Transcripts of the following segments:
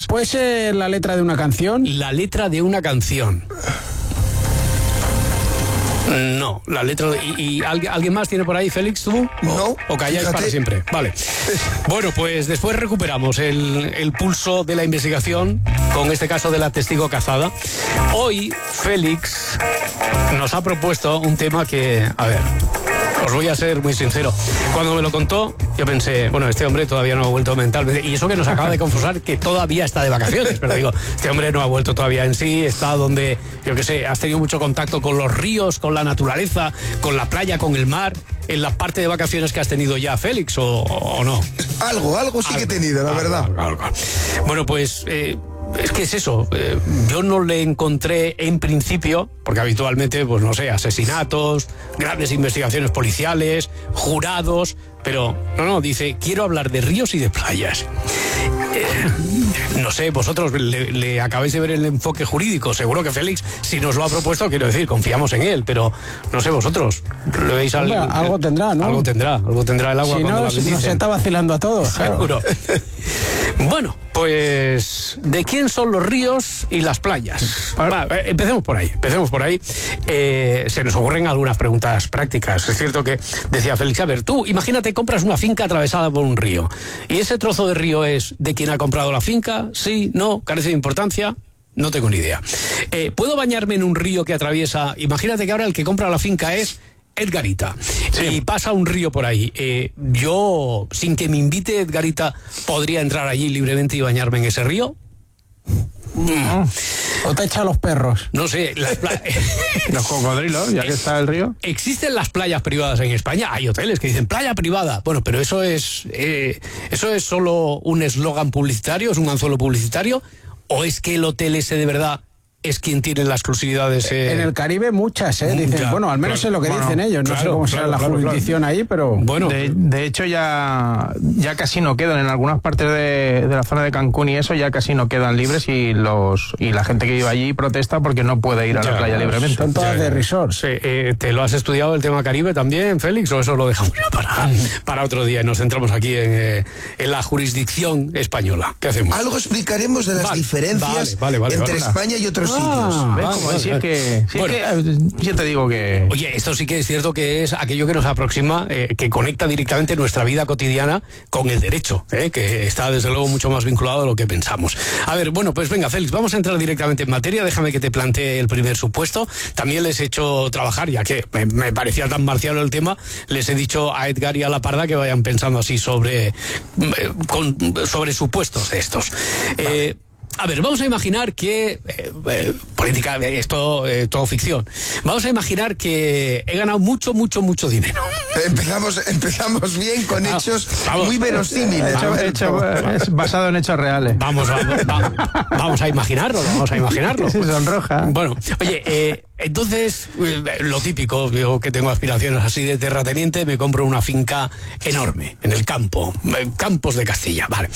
¿Puede ser la letra de una canción? La letra de una canción. No, la letra de... ¿Y alguien más tiene por ahí, Félix, tú? No. ¿O calláis Fíjate. para siempre? Vale. Bueno, pues después recuperamos el pulso de la investigación con este caso de la testigo cazada. Hoy, Félix nos ha propuesto un tema que, a ver, os voy a ser muy sincero. Cuando me lo contó, yo pensé, bueno, este hombre todavía no ha vuelto mentalmente. Y eso que nos acaba de confusar, que todavía está de vacaciones. Pero digo, este hombre no ha vuelto todavía en sí. Está donde, yo qué sé, has tenido mucho contacto con los ríos, con la naturaleza, con la playa, con el mar. En la parte de vacaciones que has tenido ya, Félix, ¿o no? Algo sí que he tenido, la verdad. Algo. Bueno, pues... es que es eso, yo no le encontré en principio, porque habitualmente, pues no sé, asesinatos, grandes investigaciones policiales, jurados, pero no, dice, quiero hablar de ríos y de playas. No sé, vosotros le acabáis de ver el enfoque jurídico, seguro que Félix, si nos lo ha propuesto, quiero decir, confiamos en él, pero no sé vosotros, ¿le veis algo tendrá, ¿no? Algo tendrá el agua si cuando no, la bendicen. nos está vacilando a todos. Seguro. Bueno, pues ¿de quién son los ríos y las playas? Empecemos por ahí. Se nos ocurren algunas preguntas prácticas. Es cierto que decía Félix, a ver, tú imagínate, compras una finca atravesada por un río y ese trozo de río es de quien ha comprado la finca, sí, no, carece de importancia. No tengo ni idea. ¿Puedo bañarme en un río que atraviesa? Imagínate que ahora el que compra la finca es Edgarita, sí, y pasa un río por ahí. Yo, sin que me invite Edgarita, ¿podría entrar allí libremente y bañarme en ese río? ¿O te echa a los perros? No sé, los cocodrilos, ya que está el río. ¿Existen las playas privadas en España? Hay hoteles que dicen playa privada. Bueno, pero eso es solo un eslogan publicitario, es un anzuelo publicitario, ¿o es que el hotel ese de verdad es quien tiene la exclusividad de ese...? En el Caribe muchas, dicen, Ya, bueno, al menos es lo que dicen ellos, no sé cómo será la jurisdicción ahí, pero... Bueno, de hecho ya casi no quedan, en algunas partes de la zona de Cancún y eso ya casi no quedan libres y la gente que vive allí protesta porque no puede ir a la playa libremente. Son todas de resorts. Sí, ¿te lo has estudiado el tema Caribe también, Félix? ¿O eso lo dejamos para otro día y nos centramos aquí en la jurisdicción española? ¿Qué hacemos? Algo explicaremos de las diferencias entre España y otros sitios. Yo te digo que... Oye, esto sí que es cierto que es aquello que nos aproxima, que conecta directamente nuestra vida cotidiana con el derecho, que está desde luego mucho más vinculado de lo que pensamos. A ver, bueno, pues venga, Félix, vamos a entrar directamente en materia. Déjame que te plantee el primer supuesto. También les he hecho trabajar, ya que me parecía tan marciano el tema, les he dicho a Edgar y a La Parda que vayan pensando así sobre supuestos de estos. A ver, vamos a imaginar que... política, esto todo ficción. Vamos a imaginar que he ganado mucho dinero. Empezamos bien con hechos muy verosímiles. Es basado en hechos reales. Vamos a imaginarlo. Se sonroja. Bueno, oye, entonces, lo típico, yo que tengo aspiraciones así de terrateniente, me compro una finca enorme, en el campo, Campos de Castilla, vale.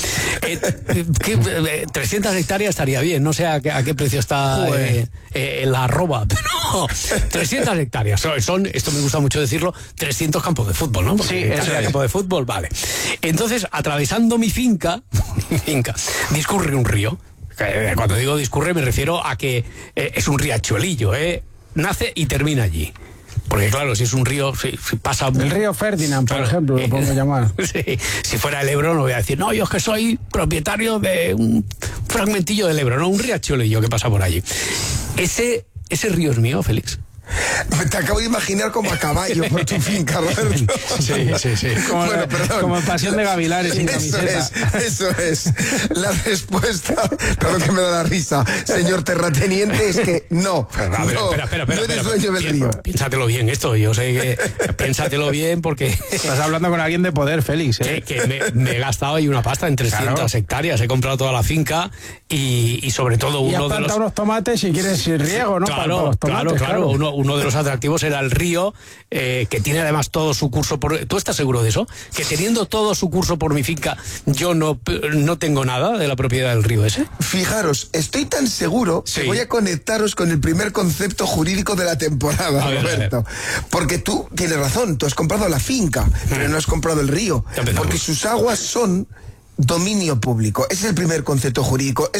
300 hectáreas estaría bien, no sé a qué precio está la arroba, pero 300 hectáreas, esto me gusta mucho decirlo, 300 campos de fútbol, ¿no? Porque sí, eso es. Campo de fútbol, vale. Entonces, atravesando mi finca, discurre un río. Cuando digo discurre me refiero a que es un riachuelillo, nace y termina allí. Porque claro, si es un río, si pasa... El río Ferdinand, por ejemplo, lo podemos llamar. Sí, si fuera el Ebro no voy a decir, no, yo es que soy propietario de un fragmentillo del Ebro, no, un riachuelillo que pasa por allí. ¿Ese río es mío, Félix? Te acabo de imaginar como a caballo por tu finca, Roberto. Sí. Como Pasión de Gavilanes sin camiseta. Eso es. La respuesta, perdón que me da la risa, señor terrateniente, es que no. A ver, espera. No eres dueño del río. Piénsatelo bien esto, yo sé que... Piénsatelo bien porque... Estás hablando con alguien de poder, Félix. Que me he gastado ahí una pasta en 300 hectáreas, he comprado toda la finca y sobre todo uno de los... Y has plantado unos tomates si quieres riego, ¿no? Claro. Uno de los atractivos era el río, que tiene además todo su curso por... ¿Tú estás seguro de eso? Que teniendo todo su curso por mi finca, yo no tengo nada de la propiedad del río ese. Fijaros, estoy tan seguro que voy a conectaros con el primer concepto jurídico de la temporada, Roberto. Porque tú tienes razón, tú has comprado la finca, pero no has comprado el río. Porque sus aguas son dominio público. Ese es el primer concepto jurídico.